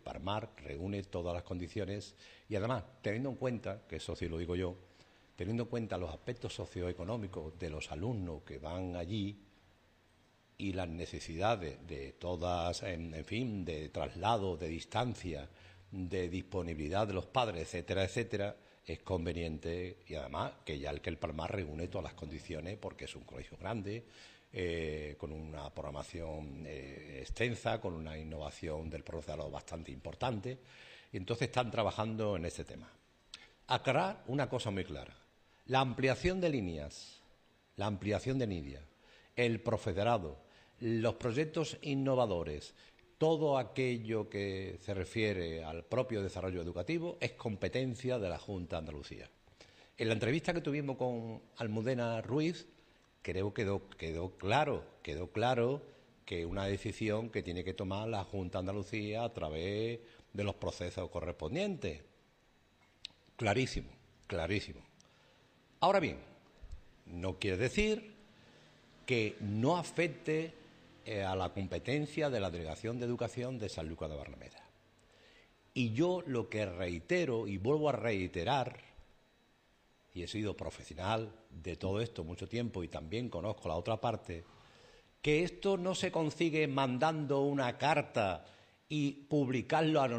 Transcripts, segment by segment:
Palmar reúne todas las condiciones y además, teniendo en cuenta, que eso sí lo digo yo, teniendo en cuenta los aspectos socioeconómicos de los alumnos que van allí y las necesidades de todas, en fin, de traslado, de distancia, de disponibilidad de los padres, etcétera, etcétera, es conveniente y además que el Palmar reúne todas las condiciones porque es un colegio grande, con una programación extensa, con una innovación del profesorado bastante importante, y entonces están trabajando en este tema. Aclarar una cosa muy clara: la ampliación de líneas, la ampliación de NIDIA, el profesorado, los proyectos innovadores, todo aquello que se refiere al propio desarrollo educativo es competencia de la Junta de Andalucía. En la entrevista que tuvimos con Almudena Ruiz, creo que quedó claro que una decisión que tiene que tomar la Junta de Andalucía a través de los procesos correspondientes. Clarísimo, clarísimo. Ahora bien, no quiere decir que no afecte a la competencia de la Delegación de Educación de Sanlúcar de Barrameda. Y yo lo que reitero y vuelvo a reiterar, y he sido profesional de todo esto mucho tiempo y también conozco la otra parte, que esto no se consigue mandando una carta y publicarlo a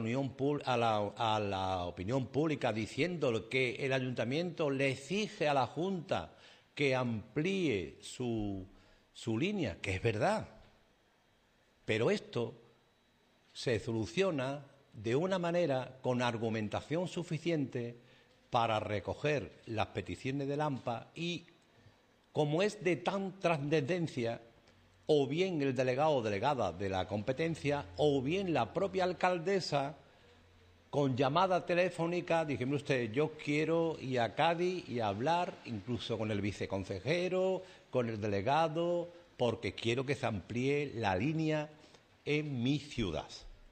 la opinión pública diciendo que el ayuntamiento le exige a la Junta que amplíe su línea, que es verdad. Pero esto se soluciona de una manera con argumentación suficiente para recoger las peticiones del AMPA y, como es de tan trascendencia, o bien el delegado o delegada de la competencia o bien la propia alcaldesa, con llamada telefónica, dígame usted, yo quiero ir a Cádiz y hablar incluso con el viceconsejero, con el delegado, porque quiero que se amplíe la línea en mi ciudad.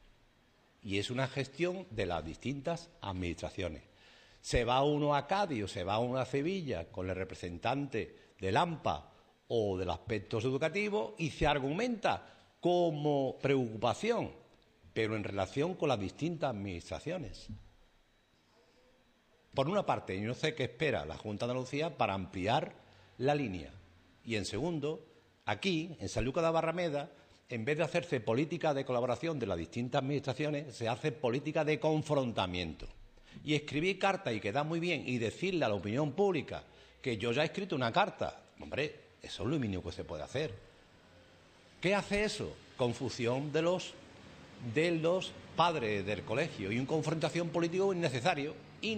Y es una gestión de las distintas administraciones. Se va uno a Cádiz o se va uno a Sevilla con el representante del AMPA o de los aspectos educativos y se argumenta como preocupación, pero en relación con las distintas administraciones. Por una parte, yo no sé qué espera la Junta de Andalucía para ampliar la línea. Y en segundo, aquí, en Sanlúcar de Barrameda, en vez de hacerse política de colaboración de las distintas administraciones, se hace política de confrontamiento. Y escribir cartas y queda muy bien y decirle a la opinión pública que yo ya he escrito una carta, hombre, eso es lo mínimo que se puede hacer. ¿Qué hace eso? Confusión de los padres del colegio y una confrontación política innecesario.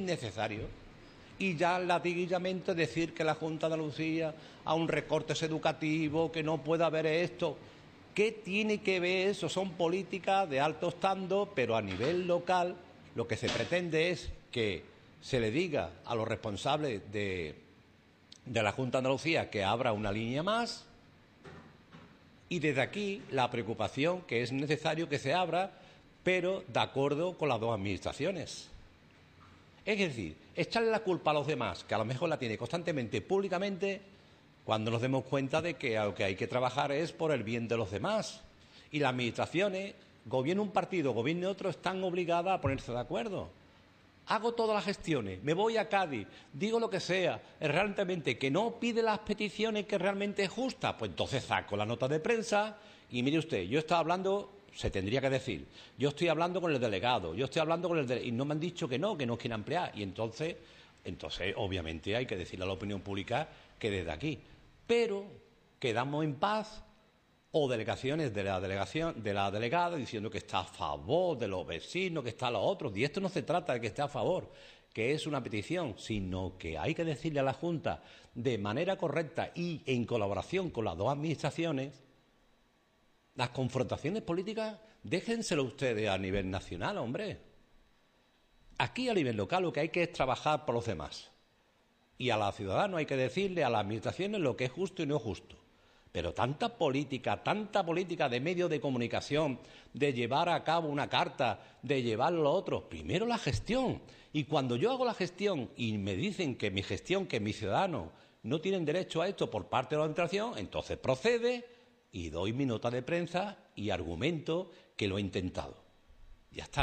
Y ya latiguillamente decir que la Junta de Andalucía a un recortes educativo, que no puede haber esto. ¿Qué tiene que ver eso? Son políticas de alto estando, pero a nivel local lo que se pretende es que se le diga a los responsables de la Junta de Andalucía que abra una línea más y desde aquí la preocupación que es necesario que se abra, pero de acuerdo con las dos administraciones. Es decir, echarle la culpa a los demás, que a lo mejor la tiene constantemente públicamente, cuando nos demos cuenta de que lo que hay que trabajar es por el bien de los demás. Y las administraciones, gobierne un partido, gobierne otro, están obligadas a ponerse de acuerdo. Hago todas las gestiones, me voy a Cádiz, digo lo que sea, realmente que no pide las peticiones que realmente es justa, pues entonces saco la nota de prensa y mire usted, yo estaba hablando, se tendría que decir, yo estoy hablando con el delegado, yo estoy hablando con el delegado, y no me han dicho que no quieren ampliar, y entonces obviamente hay que decirle a la opinión pública que desde aquí, pero quedamos en paz. O delegaciones de la delegada diciendo que está a favor de los vecinos, que está a los otros. Y esto no se trata de que esté a favor, que es una petición, sino que hay que decirle a la Junta de manera correcta y en colaboración con las dos administraciones, las confrontaciones políticas, déjenselo ustedes a nivel nacional, hombre. Aquí a nivel local lo que hay que es trabajar por los demás. Y a los ciudadanos hay que decirle a las administraciones lo que es justo y no justo. Pero tanta política de medios de comunicación, de llevar a cabo una carta, de llevarlo a lo otro. Primero la gestión. Y cuando yo hago la gestión y me dicen que mi gestión, que mis ciudadanos no tienen derecho a esto por parte de la administración, entonces procede y doy mi nota de prensa y argumento que lo he intentado. Ya está.